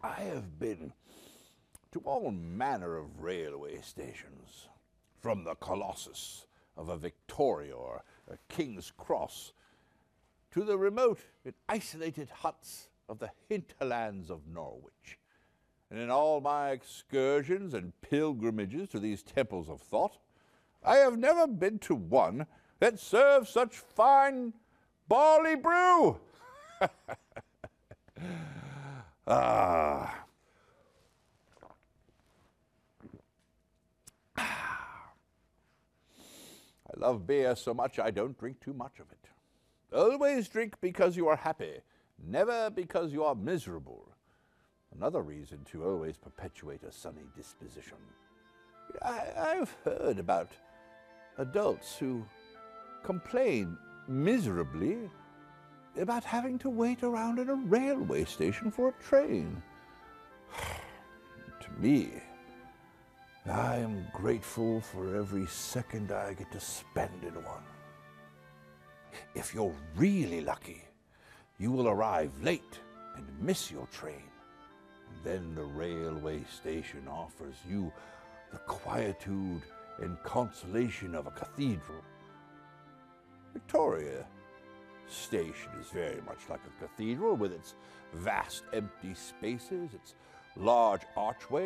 I have been to all manner of railway stations, from the Colossus of a Victoria or a King's Cross to the remote and isolated huts of the hinterlands of Norwich. And in all my excursions and pilgrimages to these temples of thought, I have never been to one that serves such fine barley brew. Ah. I love beer so much I don't drink too much of it. Always drink because you are happy, never because you are miserable. Another reason to always perpetuate a sunny disposition. I've heard about adults who complain miserably about having to wait around in a railway station for a train. To me, I am grateful for every second I get to spend in one. If you're really lucky, you will arrive late and miss your train. And then the railway station offers you the quietude and consolation of a cathedral. Victoria Station is very much like a cathedral with its vast empty spaces, its large archways.